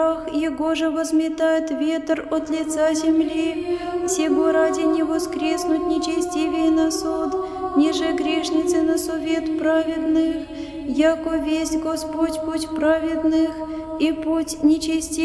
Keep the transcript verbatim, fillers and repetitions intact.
Его же возметает ветер от лица земли, сего ради не воскреснуть нечестивее на суд, ниже грешницы на совет праведных, яко весть Господь путь праведных и путь нечестивых.